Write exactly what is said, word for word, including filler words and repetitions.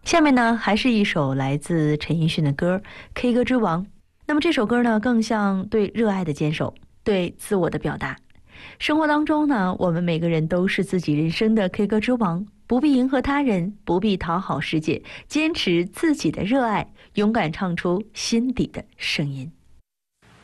下面呢，还是一首来自陈奕迅的歌《K 歌之王》。那么这首歌呢，更像对热爱的坚守，对自我的表达。生活当中呢，我们每个人都是自己人生的 K 歌之王，不必迎合他人，不必讨好世界，坚持自己的热爱，勇敢唱出心底的声音。